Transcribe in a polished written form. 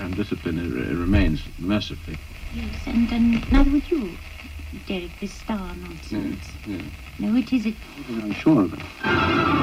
and discipline remains, mercifully. Yes, and now with you, Derek, this star nonsense. Yes. Now, what is it? I'm sure of it.